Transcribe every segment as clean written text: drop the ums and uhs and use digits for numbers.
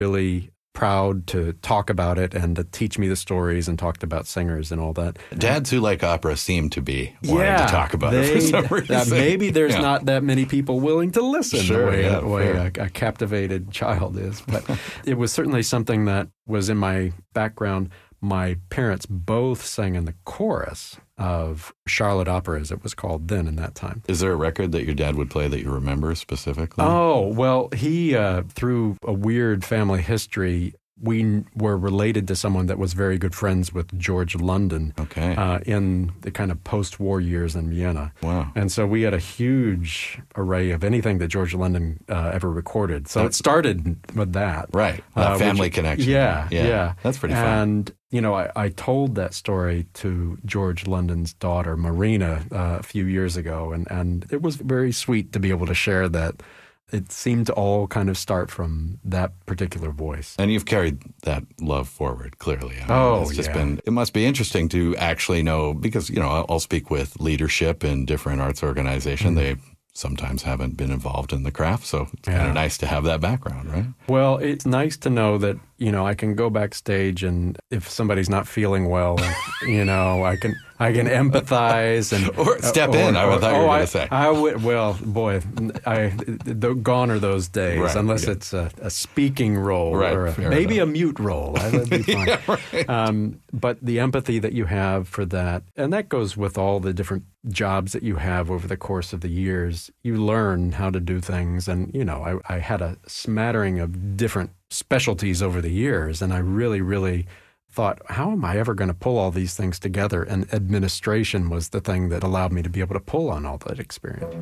really proud to talk about it and to teach me the stories and talked about singers and all that. Dads who like opera seem to be wanting to talk about it for some reason. Maybe there's not that many people willing to listen the way sure. a captivated child is. But it was certainly something that was in my background. My parents both sang in the chorus of Charlotte Opera, as it was called then in that time. Is there a record that your dad would play that you remember specifically? Oh, well, he, through a weird family history, we were related to someone that was very good friends with George London in the kind of post-war years in Vienna. Wow. And so we had a huge array of anything that George London ever recorded. So it started with that. Right. That family connection. Yeah. That's pretty fun. And, I told that story to George London's daughter, Marina, a few years ago. And it was very sweet to be able to share that. It seemed to all kind of start from that particular voice. And you've carried that love forward, clearly. It must be interesting to actually know, because, I'll speak with leadership in different arts organizations. They sometimes haven't been involved in the craft, so it's kind of nice to have that background, right? Well, it's nice to know that, I can go backstage and if somebody's not feeling well, I can empathize and or step in. I thought you were going to say. I would. Well, boy, gone are those days. Unless it's a speaking role or maybe a mute role. That'd be fine. But the empathy that you have for that, and that goes with all the different jobs that you have over the course of the years. You learn how to do things, and I had a smattering of different specialties over the years, and I really, really thought, how am I ever going to pull all these things together? And administration was the thing that allowed me to be able to pull on all that experience.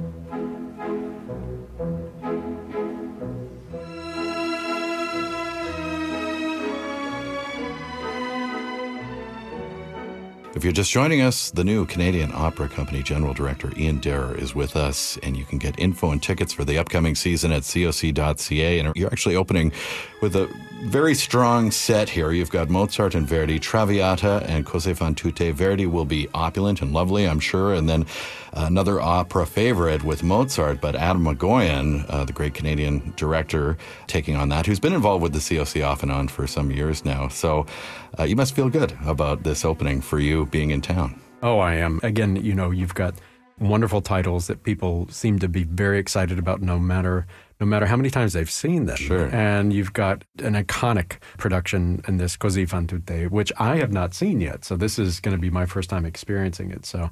If you're just joining us, the new Canadian Opera Company General Director Ian Derer is with us, and you can get info and tickets for the upcoming season at coc.ca. And you're actually opening with a very strong set here. You've got Mozart and Verdi, Traviata and Così fan tutte. Verdi will be opulent and lovely, I'm sure. And then another opera favorite with Mozart, but Adam Magoyan, the great Canadian director, taking on that, who's been involved with the COC off and on for some years now. So you must feel good about this opening for you being in town. Oh, I am. Again, you've got wonderful titles that people seem to be very excited about no matter how many times they've seen them. Sure. And you've got an iconic production in this Così fan tutte, which I have not seen yet. So this is going to be my first time experiencing it. So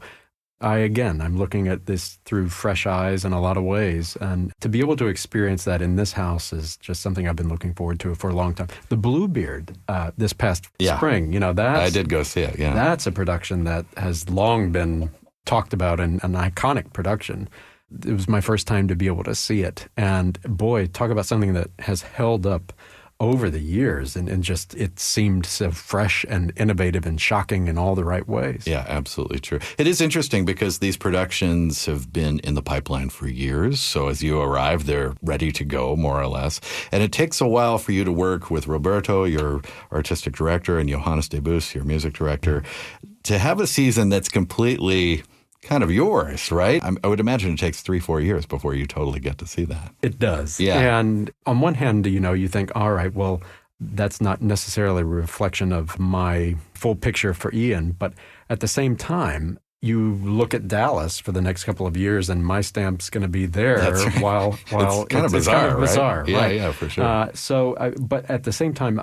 I'm looking at this through fresh eyes in a lot of ways. And to be able to experience that in this house is just something I've been looking forward to for a long time. The Bluebeard this past spring, I did go see it, That's a production that has long been talked about and an iconic production. It was my first time to be able to see it. And boy, talk about something that has held up over the years and just it seemed so fresh and innovative and shocking in all the right ways. Yeah, absolutely true. It is interesting because these productions have been in the pipeline for years. So as you arrive, they're ready to go, more or less. And it takes a while for you to work with Roberto, your artistic director, and Johannes de Bus, your music director, to have a season that's completely kind of yours, right? I would imagine it takes 3-4 years before you totally get to see that. It does. Yeah. And on one hand, you think, all right, well, that's not necessarily a reflection of my full picture for Ian. But at the same time, you look at Dallas for the next couple of years and my stamp's going to be there while it's kind of bizarre, right? Yeah, for sure. But at the same time,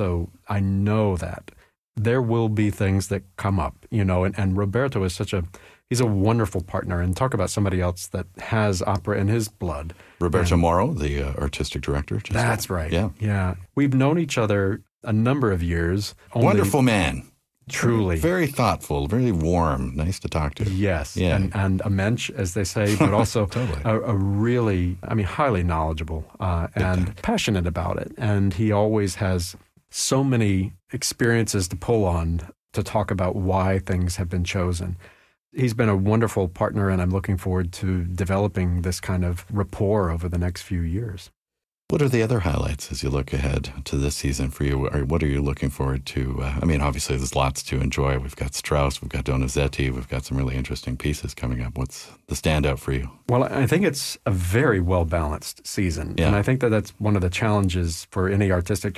I know that there will be things that come up, and Roberto is he's a wonderful partner, and talk about somebody else that has opera in his blood. Roberto Moro, the artistic director. That's right. Yeah. We've known each other a number of years. Wonderful man. Truly. Very thoughtful, very warm, nice to talk to. Yes. Yeah. And a mensch, as they say, but also totally. a really, highly knowledgeable and passionate about it. And he always has so many experiences to pull on to talk about why things have been chosen. He's been a wonderful partner, and I'm looking forward to developing this kind of rapport over the next few years. What are the other highlights as you look ahead to this season for you? What are you looking forward to? Obviously there's lots to enjoy. We've got Strauss, we've got Donizetti, we've got some really interesting pieces coming up. What's the standout for you? Well, I think it's a very well-balanced season. Yeah. And I think that that's one of the challenges for any artistic